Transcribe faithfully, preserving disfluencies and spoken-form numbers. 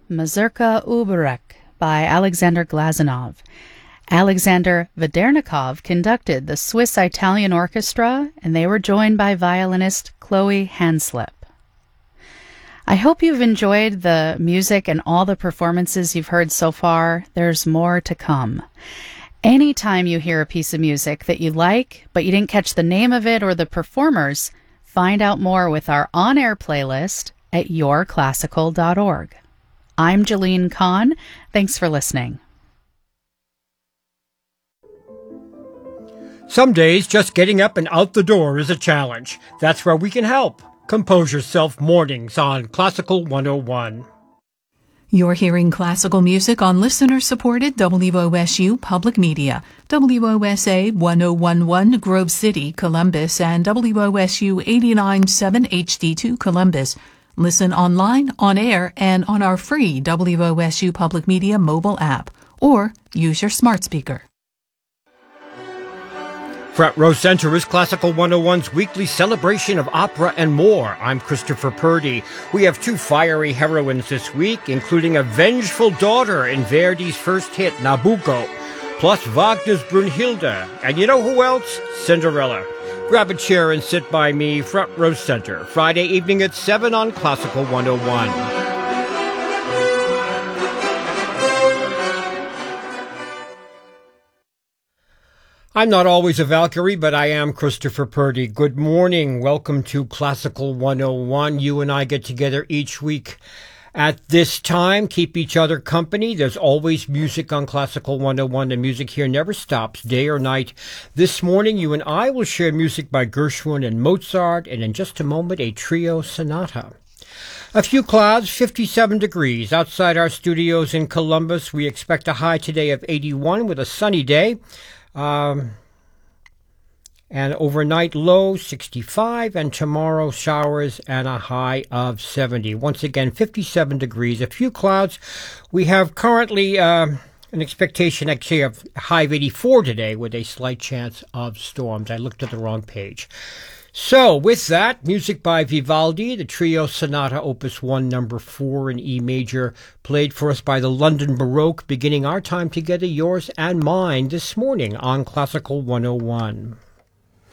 Mazurka Uberek by Alexander Glazunov. Alexander Vedernikov conducted the Swiss-Italian Orchestra, and they were joined by violinist Chloe Hanslip. I hope you've enjoyed the music and all the performances you've heard so far. There's more to come. Anytime you hear a piece of music that you like, but you didn't catch the name of it or the performers, find out more with our on-air playlist at your classical dot org. I'm Jalene Kahn. Thanks for listening. Some days, just getting up and out the door is a challenge. That's where we can help. Compose Yourself Mornings on Classical one oh one. You're hearing classical music on listener-supported W O S U Public Media, W O S A one oh one point one Grove City, Columbus, and W O S U eighty-nine point seven H D two Columbus. Listen online, on air, and on our free W O S U Public Media mobile app, or use your smart speaker. Front Row Center is Classical one oh one's weekly celebration of opera and more. I'm Christopher Purdy. We have two fiery heroines this week, including a vengeful daughter in Verdi's first hit, Nabucco, plus Wagner's Brunhilde. And you know who else? Cinderella. Grab a chair and sit by me, Front Row Center, Friday evening at seven on Classical one oh one. I'm not always a Valkyrie, but I am Christopher Purdy. Good morning. Welcome to Classical one oh one. You and I get together each week at this time, keep each other company. There's always music on Classical one oh one. The music here never stops, day or night. This morning, you and I will share music by Gershwin and Mozart, and in just a moment, a trio sonata. A few clouds, fifty-seven degrees. Outside our studios in Columbus, we expect a high today of eighty-one with a sunny day. Um, and overnight low sixty-five, and tomorrow showers and a high of seventy. Once again, fifty-seven degrees, a few clouds. We have currently uh, an expectation actually of a high of eighty-four today with a slight chance of storms. I looked at the wrong page. So, with that, music by Vivaldi, the trio sonata opus one, number four in E major, played for us by the London Baroque, beginning our time together, yours and mine, this morning on Classical one oh one.